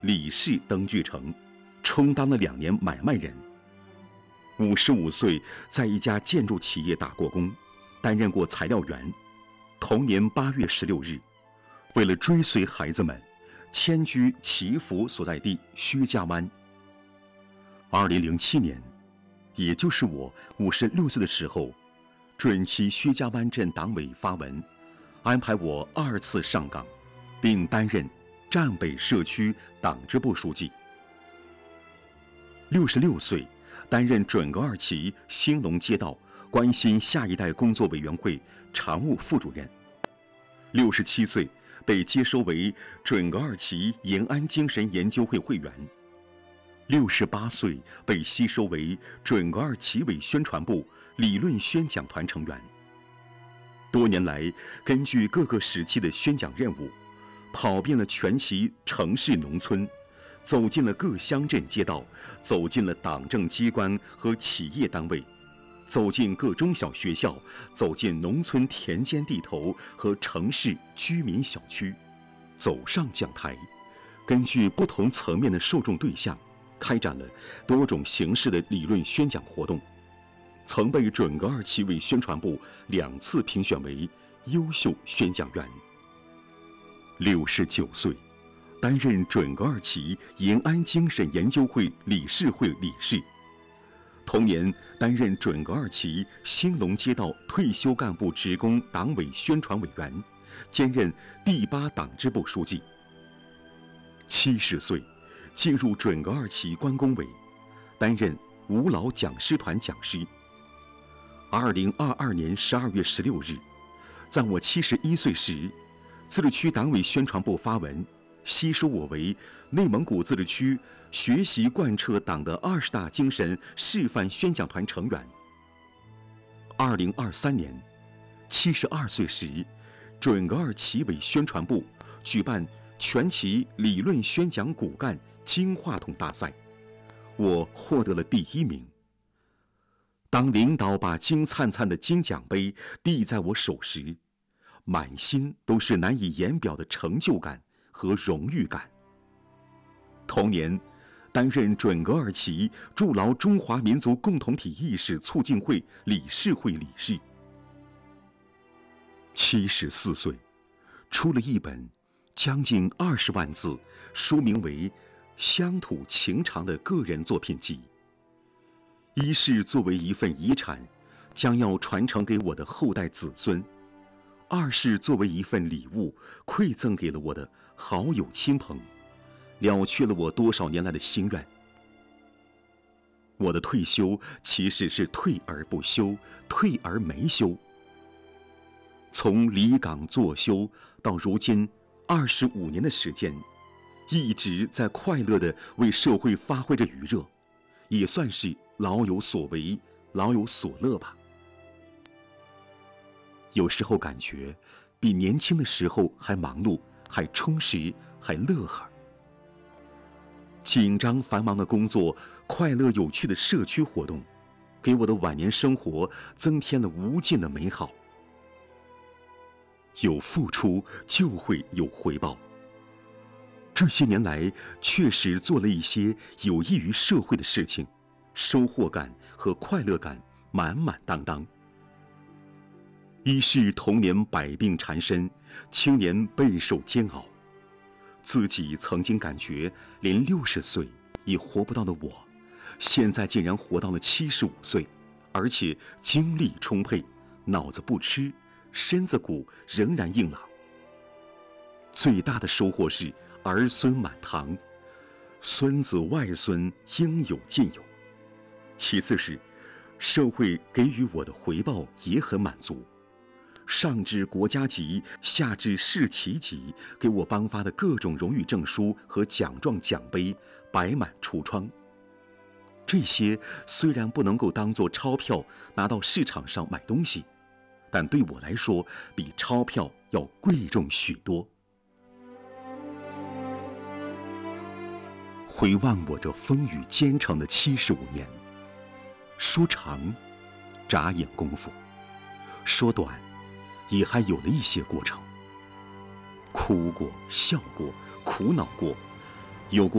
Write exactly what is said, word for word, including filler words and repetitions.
理事登巨城，充当了两年买卖人。五十五岁，在一家建筑企业打过工，担任过材料员。同年八月十六日，为了追随孩子们，迁居祈福所在地薛家湾。二零零七年，也就是我五十六岁的时候，准其薛家湾镇党委发文，安排我二次上岗，并担任站北社区党支部书记。六十六岁，担任准格尔旗兴隆街道关心下一代工作委员会常务副主任。六十七岁，被接收为准格尔旗延安精神研究会会员。六十八岁，被吸收为准格尔旗委宣传部理论宣讲团成员。多年来，根据各个时期的宣讲任务，跑遍了全旗城市农村，走进了各乡镇街道，走进了党政机关和企业单位，走进各中小学校，走进农村田间地头和城市居民小区，走上讲台，根据不同层面的受众对象，开展了多种形式的理论宣讲活动，曾被准格尔旗委宣传部两次评选为优秀宣讲员。六十九岁，担任准格尔旗延安精神研究会理事会理事。同年，担任准格尔旗兴隆街道退休干部职工党委宣传委员，兼任第八党支部书记。七十岁，进入准格尔旗关工委，担任吴老讲师团讲师。二零二二年十二月十六日，在我七十一岁时，自治区党委宣传部发文，吸收我为内蒙古自治区学习贯彻党的二十大精神示范宣讲团成员。二零二三年，七十二岁时，准格尔旗委宣传部举办全旗理论宣讲骨干金话筒大赛，我获得了第一名。当领导把金灿灿的金奖杯递在我手时，满心都是难以言表的成就感和荣誉感。同年，担任准格尔旗筑牢中华民族共同体意识促进会理事会理事。七十四岁，出了一本将近二十万字，书名为《乡土情长》的个人作品集。一是作为一份遗产，将要传承给我的后代子孙；二是作为一份礼物，馈赠给了我的好友亲朋，了却了我多少年来的心愿。我的退休其实是退而不休，退而没休。从离岗作休到如今二十五年的时间，一直在快乐地为社会发挥着余热，也算是老有所为，老有所乐吧。有时候感觉比年轻的时候还忙碌，还充实，还乐呵。紧张繁忙的工作，快乐有趣的社区活动，给我的晚年生活增添了无尽的美好。有付出就会有回报。这些年来，确实做了一些有益于社会的事情，收获感和快乐感满满当当。一是童年百病缠身，青年备受煎熬，自己曾经感觉连六十岁也活不到的我，现在竟然活到了七十五岁，而且精力充沛，脑子不吃，身子骨仍然硬朗。最大的收获是儿孙满堂，孙子外孙应有尽有。其次是社会给予我的回报也很满足，上至国家级，下至市旗级，给我颁发的各种荣誉证书和奖状奖杯摆满橱窗。这些虽然不能够当作钞票拿到市场上买东西，但对我来说比钞票要贵重许多。回望我这风雨兼程的七十五年，说长眨眼功夫，说短也还有了一些过程，哭过，笑过，苦恼过，有过